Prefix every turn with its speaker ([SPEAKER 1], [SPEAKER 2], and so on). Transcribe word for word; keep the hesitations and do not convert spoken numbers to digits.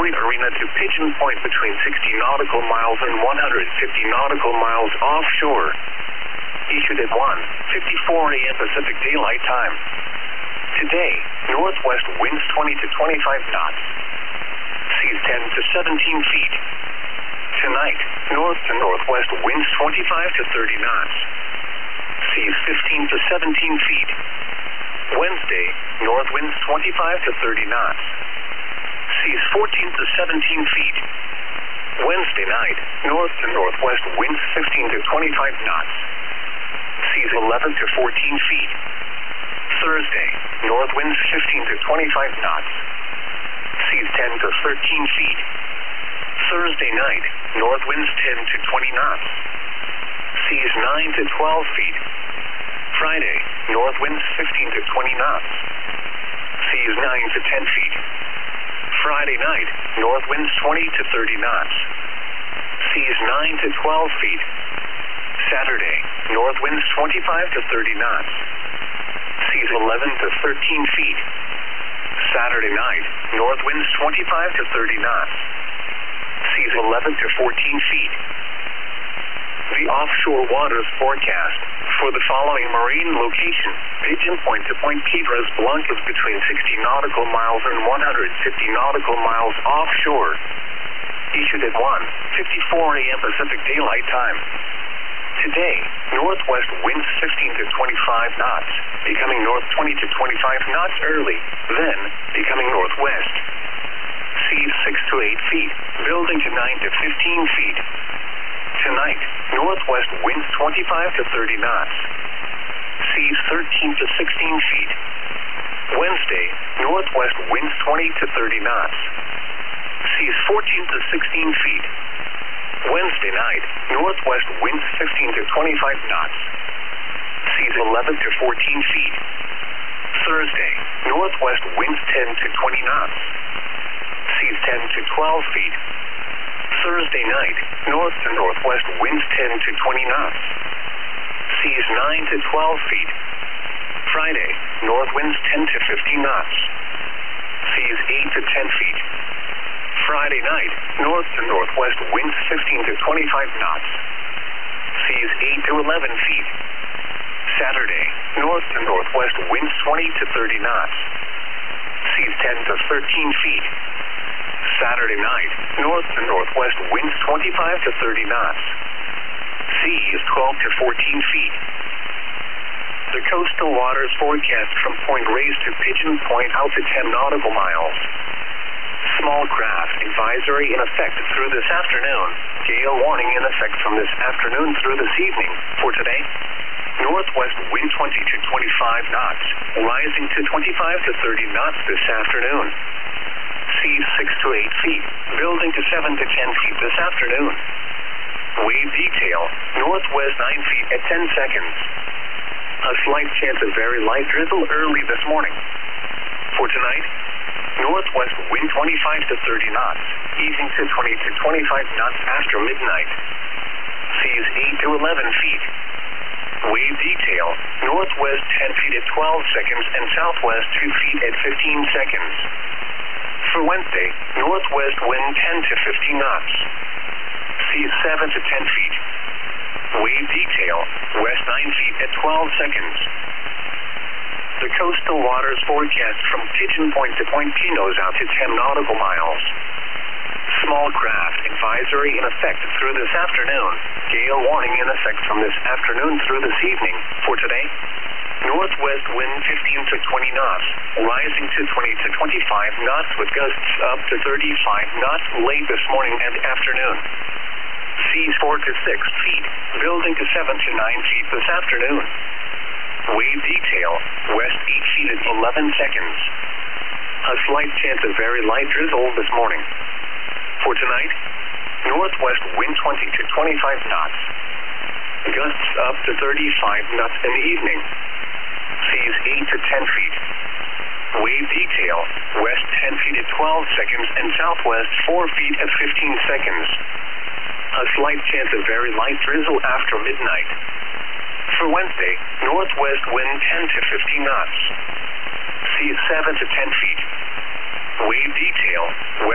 [SPEAKER 1] Point Arena to Pigeon Point between sixty nautical miles and one hundred fifty nautical miles offshore. Issued at one fifty-four a m Pacific Daylight Time. Today, northwest winds twenty to twenty-five knots. Seas ten to seventeen feet. Tonight, north to northwest winds twenty-five to thirty knots. Seas fifteen to seventeen feet. Wednesday, north winds twenty-five to thirty knots. Seas fourteen to seventeen feet. Wednesday night, north to northwest winds fifteen to twenty-five knots. Seas eleven to fourteen feet. Thursday, north winds fifteen to twenty-five knots. Seas ten to thirteen feet. Thursday night, north winds ten to twenty knots. Seas nine to twelve feet. Friday, north winds fifteen to twenty knots. Seas nine to ten feet. Friday night, north winds twenty to thirty knots. Seas nine to twelve feet. Saturday, north winds twenty-five to thirty knots. Seas eleven to thirteen feet. Saturday night, north winds twenty-five to thirty knots. Seas eleven to fourteen feet. The offshore waters forecast for the following marine location: Pigeon Point to Point Piedras Blancas between sixty nautical miles and one hundred fifty nautical miles offshore. Issued at one fifty-four a m Pacific Daylight Time. Today, northwest winds fifteen to twenty-five knots, becoming north twenty to twenty-five knots early, then becoming northwest. Seas six to eight feet, building to nine to fifteen feet. Tonight, northwest winds twenty-five to thirty knots. Seas thirteen to sixteen feet. Wednesday, northwest winds twenty to thirty knots. Seas fourteen to sixteen feet. Wednesday night, northwest winds fifteen to twenty-five knots. Seas eleven to fourteen feet. Thursday, northwest winds ten to twenty knots. Seas ten to twelve feet. Thursday night, north to northwest winds ten to twenty knots. Seas nine to twelve feet. Friday, north winds ten to fifteen knots. Seas eight to ten feet. Friday night, north to northwest winds fifteen to twenty-five knots. Seas eight to eleven feet. Saturday, north to northwest winds twenty to thirty knots. Seas ten to thirteen feet. Saturday night, north to northwest winds twenty-five to thirty knots. Seas twelve to fourteen feet. The coastal waters forecast from Point Reyes to Pigeon Point out to ten nautical miles. Small craft advisory in effect through this afternoon. Gale warning in effect from this afternoon through this evening. For today, northwest wind twenty to twenty-five knots, rising to twenty-five to thirty knots this afternoon. Seas six to eight feet, building to seven to ten feet this afternoon. Wave detail, northwest nine feet at ten seconds. A slight chance of very light drizzle early this morning. For tonight, northwest wind twenty-five to thirty knots, easing to twenty to twenty-five knots after midnight. Seas eight to eleven feet. Wave detail, northwest ten feet at twelve seconds and southwest two feet at fifteen seconds. For Wednesday, northwest wind ten to fifteen knots. Seas seven to ten feet. Wave detail, west nine feet at twelve seconds. The coastal waters forecast from Pigeon Point to Point Pinos out to ten nautical miles. Small craft advisory in effect through this afternoon. Gale warning in effect from this afternoon through this evening. For today, northwest wind fifteen to twenty knots, rising to twenty to twenty-five knots with gusts up to thirty-five knots late this morning and afternoon. Seas four to six feet, building to seven to nine feet this afternoon. Wave detail, west eight feet at eleven seconds. A slight chance of very light drizzle this morning. For tonight, northwest wind twenty to twenty-five knots. Gusts up to thirty-five knots in the evening. Seas eight to ten feet. Wave detail, west ten feet at twelve seconds and southwest four feet at fifteen seconds. A slight chance of very light drizzle after midnight. For Wednesday, northwest wind ten to fifteen knots. Seas seven to ten feet. Wave detail, west